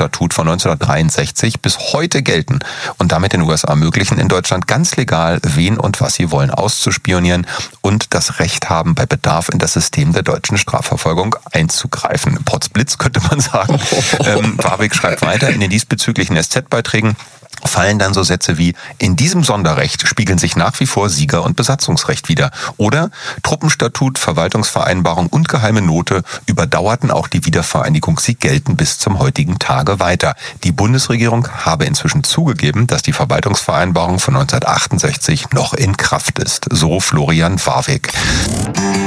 Truppenstatut von 1963 bis heute gelten und damit den USA ermöglichen, in Deutschland ganz legal wen und was sie wollen auszuspionieren und das Recht haben, bei Bedarf in das System der deutschen Strafverfolgung einzugreifen. Potzblitz könnte man sagen. Warwick schreibt weiter, in den diesbezüglichen SZ-Beiträgen fallen dann so Sätze wie: In diesem Sonderrecht spiegeln sich nach wie vor Sieger- und Besatzungsrecht wider. Oder Truppenstatut, Verwaltungsvereinbarung und geheime Note überdauerten auch die Wiedervereinigung. Sie gelten bis zum heutigen Tage weiter. Die Bundesregierung habe inzwischen zugegeben, dass die Verwaltungsvereinbarung von 1968 noch in Kraft ist. So Florian Warwick.